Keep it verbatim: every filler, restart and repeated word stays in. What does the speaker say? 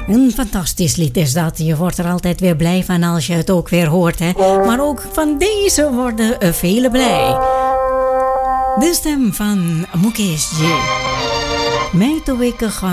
Een fantastisch lied is dat. Je wordt er altijd weer blij van als je het ook weer hoort. Hè? Maar ook van deze worden uh, velen blij. De stem van Mukesh Ji. Mij toe ik